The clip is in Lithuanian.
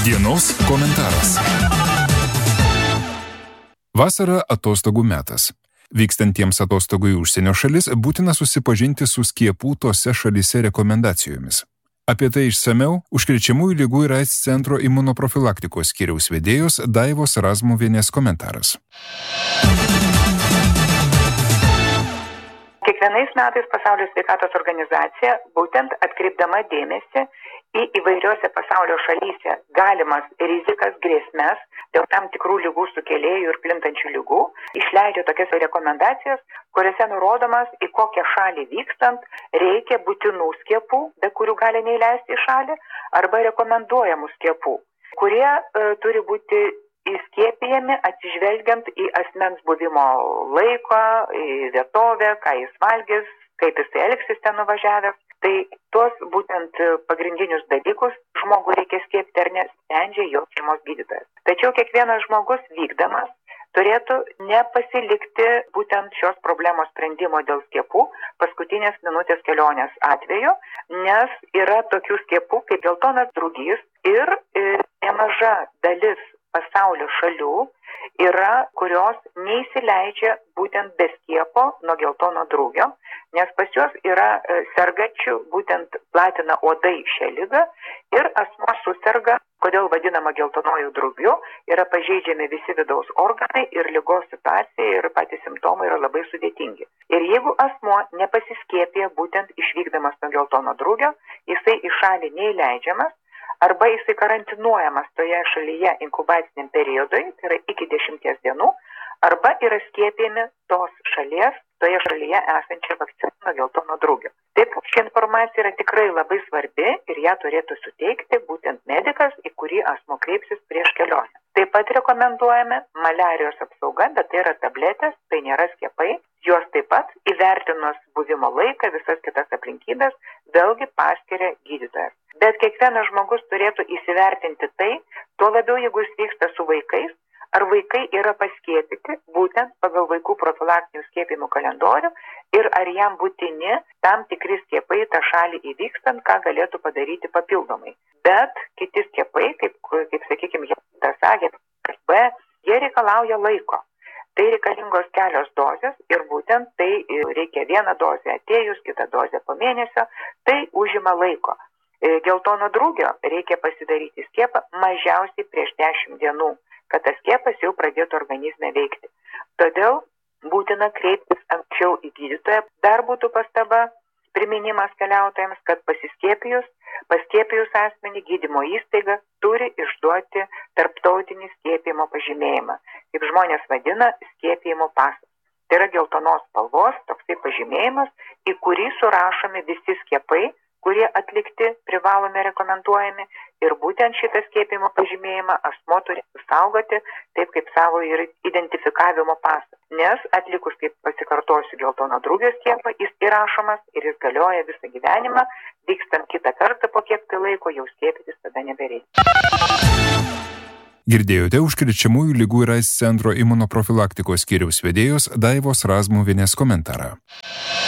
Dienos komentaras. Vasara atostogų metas. Vykstantiems atostogų į užsienio šalis būtina susipažinti su skiepų tose šalyse rekomendacijomis. Apie tai išsamiau Užkrečiamųjų ligų ir AIDS centro imunoprofilaktikos skyriaus vedėjos Daivos Razmuvienės komentaras. Kiekvienais metais Pasaulio sveikatos organizacija, būtent atkreipdama dėmesį į įvairiose pasaulio šalyse galimas rizikas, grėsmes dėl tam tikrų ligų sukėlėjų ir plintančių ligų, išleidžia tokias rekomendacijas, kuriuose nurodomas, į kokią šalį vykstant reikia būtinų skiepų, be kurių gali neįleisti į šalį, arba rekomenduojamų skiepų, kurie turi būti įskiepijami atsižvelgiant į asmens buvimo laiką, į vietovę, ką jis valgys, kaip jis elgsis ten nuvažiavęs. Tai tuos būtent pagrindinius dalykus žmogui reikia skiepti ar ne, sprendžia jo šeimos gydytojas. Tačiau kiekvienas žmogus vykdamas turėtų nepasilikti būtent šios problemos sprendimo dėl skiepų paskutinės minutės kelionės atveju, nes yra tokių skiepų kaip geltonas drugys ir nemaža dalis pasaulio šalių yra, kurios neįsileidžia būtent be skiepo nuo geltono drugio, nes pas juos yra sergančių, būtent platina uodai šią ligą ir asmuo suserga, kodėl vadinama geltonuoju drugiu, yra pažeidžiami visi vidaus organai ir ligos situacija ir patys simptomai yra labai sudėtingi. Ir jeigu asmuo nepasiskiepė būtent išvykdamas nuo geltono drugio, jisai į šalį neįleidžiamas, arba jisai karantinuojamas toje šalyje inkubaciniam periodui, tai yra iki 10 dienų, arba yra skiepijami tos šalies, toje šalyje esančią vakciną nuo geltono drugio. Taip, ši informacija yra tikrai labai svarbi ir ją turėtų suteikti būtent medikas, į kurį asmuo kreipsis prieš kelionę. Taip pat rekomenduojame maliarijos apsauga, bet tai yra tabletės, tai nėra skiepai. Juos taip pat įvertinus buvimo laiką, visas kitas aplinkybės, vėlgi paskiria gydytojas. Bet kiekvienas žmogus turėtų įsivertinti tai, tuo labiau jeigu jis vyksta su vaikais, ar vaikai yra paskiepyti būtent pagal vaikų profilaktinių skiepimų kalendorių ir ar jam būtini tam tikri skiepai tą šalį įvykstant, ką galėtų padaryti papildomai. Bet kiti skiepai, kaip sakykime, B, jie reikalauja laiko. Tai reikalingos kelios dozės ir būtent tai reikia vieną dozę atėjus, kitą dozę po mėnesio, tai užima laiko. Geltono drugio reikia pasidaryti skiepą mažiausiai prieš 10 dienų, kad tas skiepas jau pradėtų organizme veikti. Todėl būtina kreiptis anksčiau į gydytoją. Dar būtų pastaba, priminimas keliautojams, kad paskiepijus asmenį gydymo įstaiga turi išduoti tarptautinį skiepijimo pažymėjimą. Kaip žmonės vadina, skiepijimo pasas. Tai yra geltonos spalvos toksai pažymėjimas, į kurį surašomi visi skiepai, kurie atlikti, privalomi, rekomenduojami ir būtent šitą skiepimo pažymėjimą asmuo turi saugoti taip kaip savo ir identifikavimo pasą. Nes atlikus, kaip pasikartosiu, geltono drugio skiepą, jis įrašomas ir jis galioja visą gyvenimą, vykstant kitą kartą po kiek tai laiko jau skiepytis tada nebereikia. Girdėjote Užkrečiamųjų ligų ir AIDS centro imunoprofilaktikos skyriaus vedėjos Daivos Razmuvienės komentarą.